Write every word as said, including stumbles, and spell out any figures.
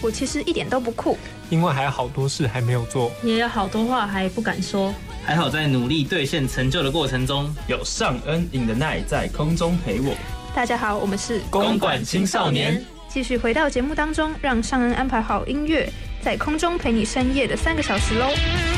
我其实一点都不酷， 因为还有好多事还没有做， 也有好多话还不敢说。 还好在努力兑现成就的过程中， 有尚恩 in the night 在空中陪我。 大家好，我们是公馆青少年， 继续回到节目当中，让尚恩安排好音乐，在空中陪你深夜的三个小时喽。